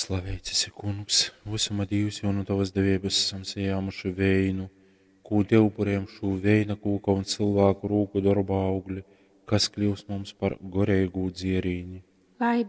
Slavēts esi, kungs, visuma Dievs, jo no tavas devības esam sējāmuši veinu, kū dievpuriem šo veina kūka un cilvēku rūku darba augļi, kas kļūs mums par gorēgu dzierīni. Lai